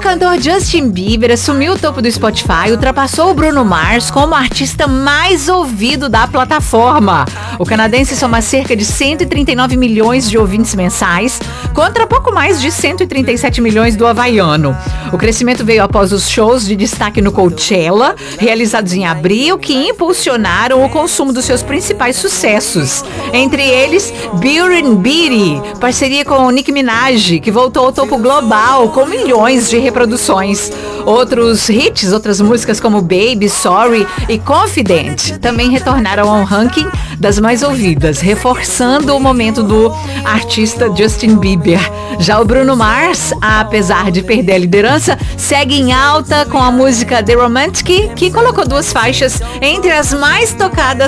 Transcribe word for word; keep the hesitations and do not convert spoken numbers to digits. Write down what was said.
cantor Justin Bieber assumiu o topo do Spotify e ultrapassou o Bruno Mars como o artista mais ouvido da plataforma. O canadense soma cerca de cento e trinta e nove milhões de ouvintes mensais, contra pouco mais de cento e trinta e sete milhões do havaiano. O crescimento veio após os shows de destaque no Coachella, realizados em abril, que impulsionaram o consumo dos seus principais sucessos. Entre eles, Beauty and Beatty, parceria com Nicki Minaj, que voltou ao topo global com milhões de reproduções. Outros hits, outras músicas como Baby, Sorry e Confident também retornaram ao ranking das mais ouvidas, reforçando o momento do artista Justin Bieber. Já o Bruno Mars, apesar de perder a liderança, segue em alta com a música The Romantic, que colocou duas faixas entre as mais tocadas